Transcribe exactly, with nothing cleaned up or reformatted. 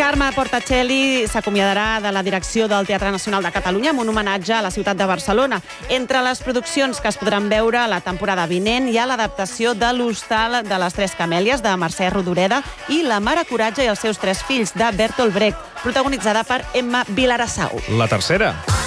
Carme Portacelli s'acomiadarà de la direcció del Teatre Nacional de Catalunya amb un homenatge a la ciutat de Barcelona. Entre les produccions que es podran veure la temporada vinent hi ha l'adaptació de l'Hostal de les Tres Camèlies de Mercè Rodoreda i La mare Coratge i els seus tres fills de Bertolt Brecht, protagonitzada per Emma Vilarassau. La tercera.